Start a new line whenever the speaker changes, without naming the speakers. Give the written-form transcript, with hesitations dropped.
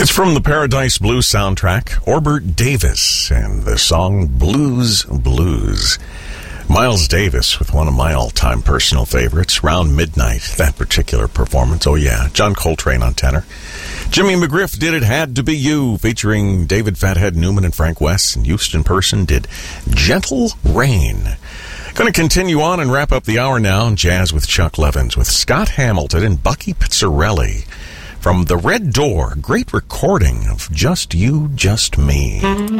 It's from the Paradise Blues soundtrack, Orbert Davis, and the song Blues Blues. Miles Davis with one of my all-time personal favorites, Round Midnight, that particular performance. Oh, yeah. John Coltrane on tenor. Jimmy McGriff did It Had to Be You, featuring David Fathead Newman and Frank West, and Houston Person did Gentle Rain. Going to continue on and wrap up the hour now in Jazz with Chuck Levins with Scott Hamilton and Bucky Pizzarelli from The Red Door. Great recording of Just You, Just Me.